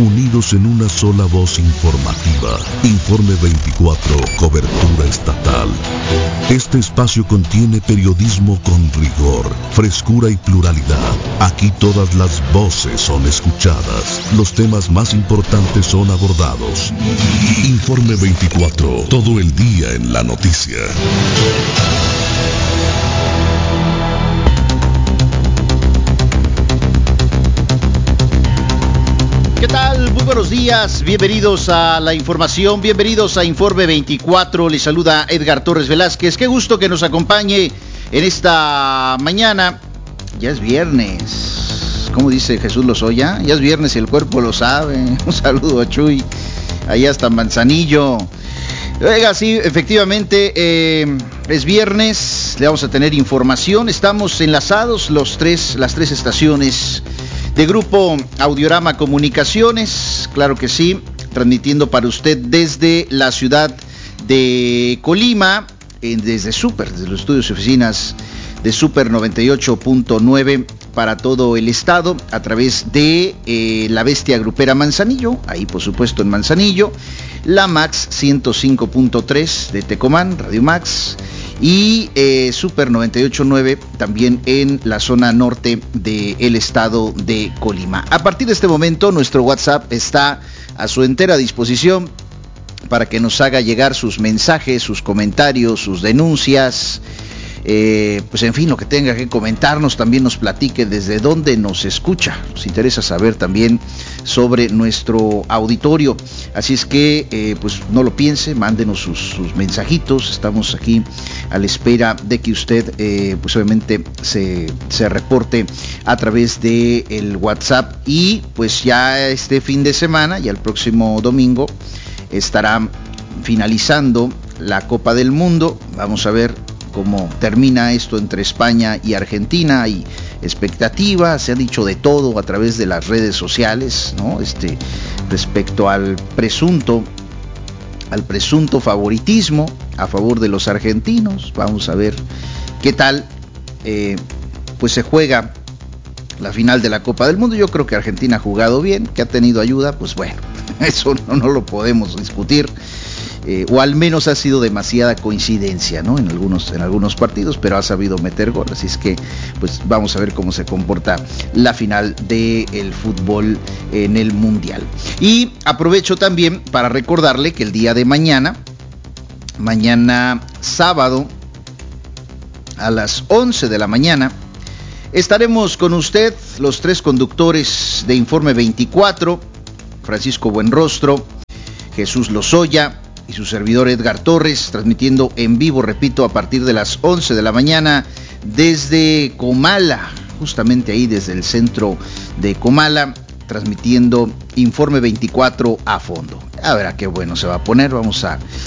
unidos en una sola voz informativa. Informe 24, cobertura estatal. Este espacio contiene periodismo con rigor, frescura y pluralidad. Aquí todas las voces son escuchadas. Los temas más importantes son abordados. Informe 24, todo el día en la noticia. ¿Qué tal? Muy buenos días, bienvenidos a la información, bienvenidos a Informe 24, les saluda Edgar Torres Velázquez, qué gusto que nos acompañe en esta mañana. Ya es viernes, ¿cómo dice Jesús Lozoya? Ya es viernes y el cuerpo lo sabe. Un saludo a Chuy, allá hasta Manzanillo. Oiga, sí, efectivamente, es viernes, le vamos a tener información, estamos enlazados las tres estaciones de Grupo Audiorama Comunicaciones, claro que sí, transmitiendo para usted desde la ciudad de Colima, desde los estudios y oficinas de Super 98.9 para todo el estado, a través de la bestia grupera Manzanillo, ahí por supuesto en Manzanillo, la Max 105.3 de Tecomán, Radio Max, y Super 98.9 también en la zona norte del estado de Colima. A partir de este momento nuestro WhatsApp está a su entera disposición para que nos haga llegar sus mensajes, sus comentarios, sus denuncias, pues en fin, lo que tenga que comentarnos, también nos platique desde dónde nos escucha. Nos interesa saber también sobre nuestro auditorio, así es que pues no lo piense, mándenos sus mensajitos, estamos aquí a la espera de que usted pues obviamente se reporte a través de el WhatsApp. Y pues ya este fin de semana, ya el próximo domingo, estará finalizando la Copa del Mundo. Vamos a ver cómo termina esto entre España y Argentina. Hay expectativa, se ha dicho de todo a través de las redes sociales, ¿no? Respecto al presunto favoritismo a favor de los argentinos. Vamos a ver qué tal pues se juega la final de la Copa del Mundo. Yo creo que Argentina ha jugado bien, que ha tenido ayuda, pues bueno, eso no lo podemos discutir. O al menos ha sido demasiada coincidencia, ¿no? En algunos partidos, pero ha sabido meter gol, así es que pues vamos a ver cómo se comporta la final del fútbol en el Mundial. Y aprovecho también para recordarle que el día de mañana sábado, a las 11 de la mañana, estaremos con usted, los tres conductores de Informe 24, Francisco Buenrostro, Jesús Lozoya y su servidor Edgar Torres, transmitiendo en vivo, repito, a partir de las 11 de la mañana desde Comala, justamente ahí desde el centro de Comala, transmitiendo Informe 24 a fondo. A ver a qué bueno se va a poner, vamos a